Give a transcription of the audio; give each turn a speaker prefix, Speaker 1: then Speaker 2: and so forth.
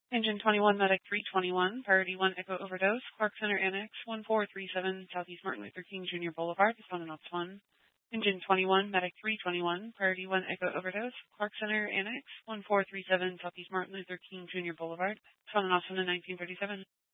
Speaker 1: Engine 21, Medic 321, Priority 1 Echo Overdose, Clark Center Annex 1437, Southeast Martin Luther King Jr. Boulevard, Respondent Ops 1. Engine 21, Medic 321, Priority 1 Echo Overdose, Clark Center Annex 1437, Southeast Martin Luther King Jr. Boulevard, Respondent Ops 1 in 1937.